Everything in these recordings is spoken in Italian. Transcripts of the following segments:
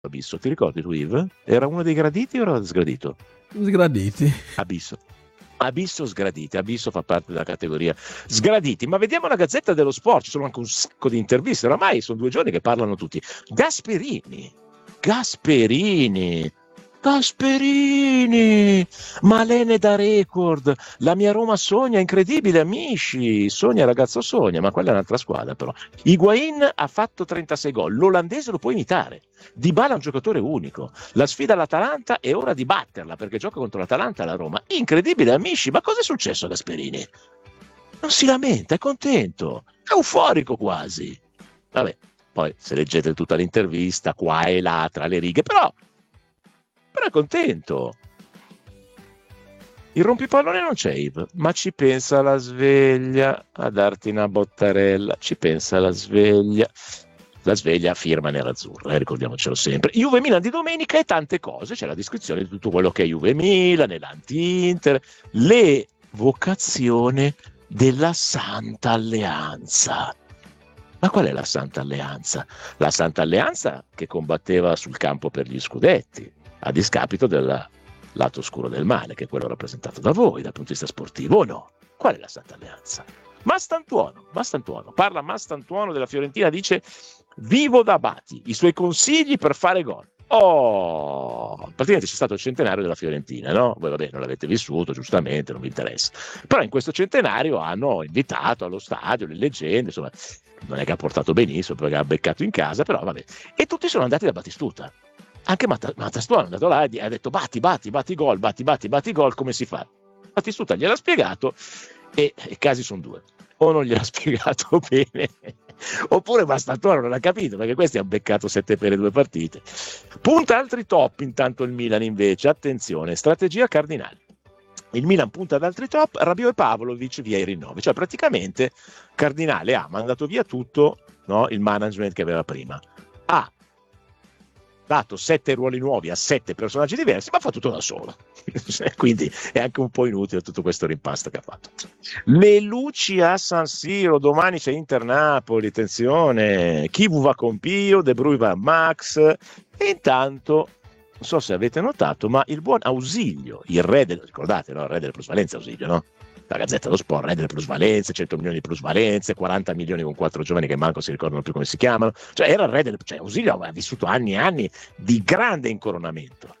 Abisso, ti ricordi tu, Yves? Era uno dei graditi o era sgradito? Sgraditi. Abisso sgraditi, Abisso fa parte della categoria sgraditi, ma vediamo la Gazzetta dello Sport, ci sono anche un sacco di interviste, oramai sono 2 giorni che parlano tutti. Gasperini, Malene da record, la mia Roma sogna, incredibile amici, sogna ragazzo sogna, ma quella è un'altra squadra però. Higuain ha fatto 36 gol, l'olandese lo può imitare, Dybala è un giocatore unico, la sfida all'Atalanta è ora di batterla perché gioca contro l'Atalanta e la Roma, incredibile amici, ma cosa è successo a Gasperini? Non si lamenta, è contento, è euforico quasi. Vabbè, poi se leggete tutta l'intervista qua e là tra le righe, però è contento. Il rompipallone non c'è, Yves, ma ci pensa la sveglia a darti una bottarella, ci pensa la sveglia firma nerazzurra, ricordiamocelo sempre. Juve Milan di domenica e tante cose, c'è la descrizione di tutto quello che è Juve Milan, l'anti-Inter, l'evocazione della Santa Alleanza. Ma qual è la Santa Alleanza? La Santa Alleanza che combatteva sul campo per gli scudetti, a discapito del lato oscuro del male, che è quello rappresentato da voi dal punto di vista sportivo, o no? Qual è la Santa Alleanza? Mastantuono, parla Mastantuono della Fiorentina, dice vivo da Bati, i suoi consigli per fare gol. Praticamente c'è stato il centenario della Fiorentina, no? Voi vabbè non l'avete vissuto, giustamente, non vi interessa. Però in questo centenario hanno invitato allo stadio le leggende, insomma, non è che ha portato benissimo perché ha beccato in casa, però vabbè. E tutti sono andati da Battistuta. Anche Mattastuano è andato là e ha detto batti gol, come si fa? Battistuta gliel'ha spiegato e i casi sono 2. O non gliel'ha spiegato bene, oppure Mastantuono non ha capito, perché questi hanno beccato 7 per 2 partite. Punta altri top, intanto il Milan invece, attenzione, strategia cardinale. Il Milan punta ad altri top, Rabiot e Pavlovic via i rinnovi, cioè praticamente Cardinale ha mandato via tutto, no, il management che aveva prima, ha dato 7 ruoli nuovi a 7 personaggi diversi, ma fa tutto da solo. Quindi è anche un po' inutile tutto questo rimpasto che ha fatto. Le luci a San Siro, domani c'è Inter-Napoli, attenzione, Chivu va con Pio, De Bruyne va a Max, e intanto, non so se avete notato, ma il buon Ausilio, il re ricordate, no? Il re delle plusvalenze Ausilio, no? La Gazzetta dello Sport, re delle plusvalenze, 100 milioni di plusvalenze, 40 milioni con 4 giovani che manco si ricordano più come si chiamano, cioè era il re delle, cioè Ausilio aveva vissuto anni e anni di grande incoronamento.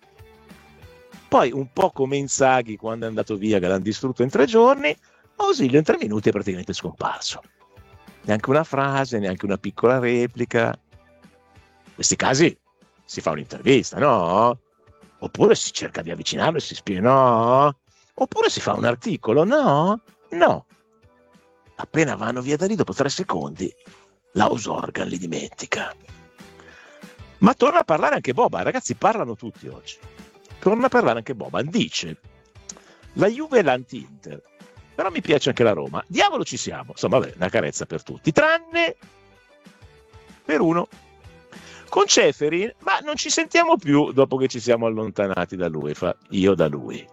Poi un po' come Inzaghi quando è andato via che l'hanno distrutto in 3 giorni, Ausilio in 3 minuti è praticamente scomparso. Neanche una frase, neanche una piccola replica. In questi casi si fa un'intervista, no? Oppure si cerca di avvicinarlo e si spiega, no? Oppure si fa un articolo, no? Appena vanno via da lì dopo 3 secondi, l'House Organ li dimentica. Ma torna a parlare anche Boban, ragazzi, parlano tutti oggi. Torna a parlare anche Boban, dice la Juve è l'anti-Inter, però mi piace anche la Roma, diavolo ci siamo, insomma vabbè, una carezza per tutti, tranne per uno. Con Ceferin, ma non ci sentiamo più dopo che ci siamo allontanati da lui, io da lui.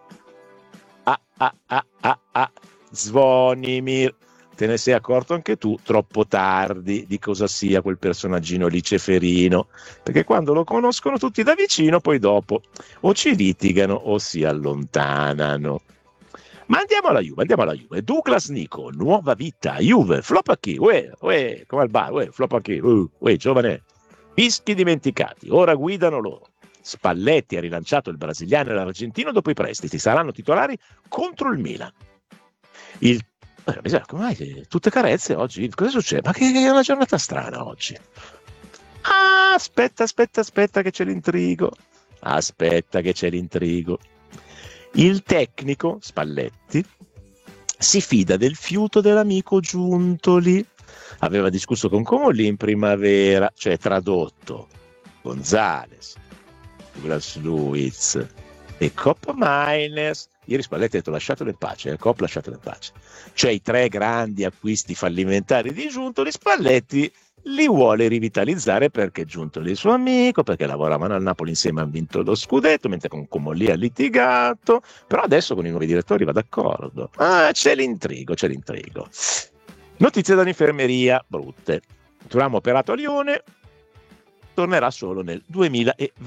Zvonimir, te ne sei accorto anche tu troppo tardi di cosa sia quel personaggino lì Ceferino, perché quando lo conoscono tutti da vicino poi dopo o ci litigano o si allontanano. Ma andiamo alla Juve. Douglas Nico, nuova vita, Juve, flop a chi? Come al bar, flop a chi? Giovane, fischi dimenticati, ora guidano loro. Spalletti ha rilanciato il brasiliano e l'argentino dopo i prestiti, saranno titolari contro il Milan. Come mai tutte carezze oggi? Cosa succede? Ma che è una giornata strana oggi. Aspetta che c'è l'intrigo. Il tecnico Spalletti si fida del fiuto dell'amico Giuntoli. Aveva discusso con Comolli in primavera, cioè tradotto Gonzales, Douglas Luiz e Cop Miners. Ieri Spalletti ha detto lasciatelo in pace, Cop lasciatelo in pace. Cioè i 3 grandi acquisti fallimentari di Giuntoli, Spalletti li vuole rivitalizzare perché Giuntoli è il suo amico, perché lavoravano al Napoli insieme, hanno vinto lo scudetto, mentre con Comolli ha litigato, però adesso con i nuovi direttori va d'accordo. C'è l'intrigo. Notizie dall'infermeria, brutte. Turam operato a Lione, tornerà solo nel 2020.